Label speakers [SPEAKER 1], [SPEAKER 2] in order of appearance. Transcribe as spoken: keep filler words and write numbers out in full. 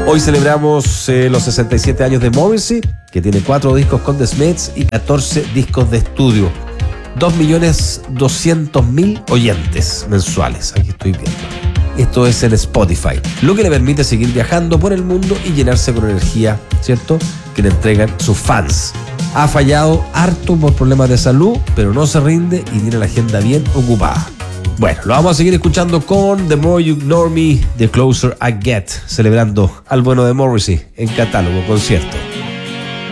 [SPEAKER 1] Hoy celebramos eh, los sesenta y siete años de Morrissey, que tiene cuatro discos con The Smiths y catorce discos de estudio. dos millones doscientos mil oyentes mensuales, aquí estoy viendo. Esto es en Spotify, lo que le permite seguir viajando por el mundo y llenarse con energía, ¿cierto?, que le entregan sus fans. Ha fallado harto por problemas de salud, pero no se rinde y tiene la agenda bien ocupada. Bueno, lo vamos a seguir escuchando con The More You Ignore Me, The Closer I Get, celebrando al bueno de Morrissey en catálogo concierto.